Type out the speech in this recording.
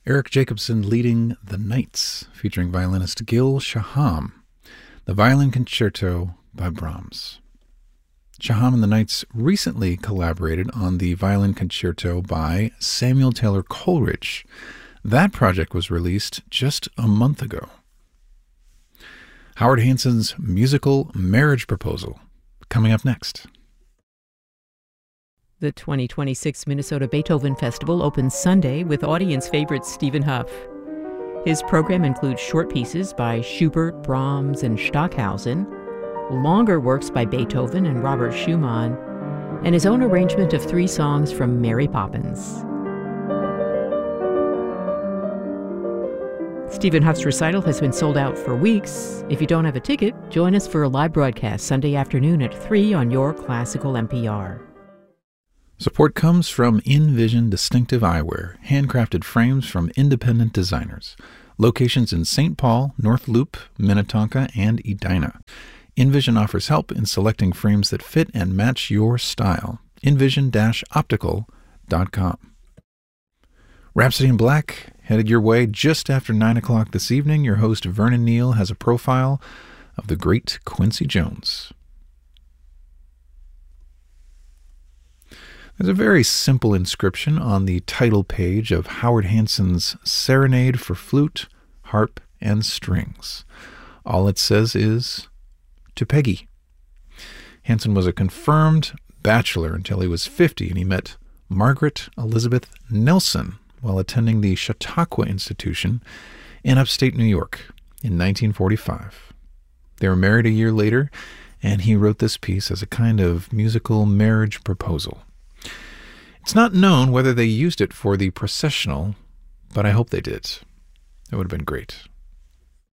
Eric Jacobson leading The Knights, featuring violinist Gil Shaham, the Violin Concerto by Brahms. Shaham and the Knights recently collaborated on the Violin Concerto by Samuel Taylor Coleridge. That project was released just a month ago. Howard Hanson's musical Marriage Proposal, coming up next. The 2026 Minnesota Beethoven Festival opens Sunday with audience favorite Stephen Hough. His program includes short pieces by Schubert, Brahms, and Stockhausen, longer works by Beethoven and Robert Schumann, and his own arrangement of 3 songs from Mary Poppins. Stephen Hough's recital has been sold out for weeks. If you don't have a ticket, join us for a live broadcast Sunday afternoon at 3 on your classical NPR. Support comes from InVision Distinctive Eyewear, handcrafted frames from independent designers. Locations in St. Paul, North Loop, Minnetonka, and Edina. InVision offers help in selecting frames that fit and match your style. InVision-optical.com. Rhapsody in Black headed your way just after 9 o'clock this evening. Your host Vernon Neal has a profile of the great Quincy Jones. There's a very simple inscription on the title page of Howard Hanson's Serenade for Flute, Harp, and Strings. All it says is, to Peggy. Hanson was a confirmed bachelor until he was 50, and he met Margaret Elizabeth Nelson while attending the Chautauqua Institution in upstate New York in 1945. They were married a year later, and he wrote this piece as a kind of musical marriage proposal. It's not known whether they used it for the processional, but I hope they did. It would have been great.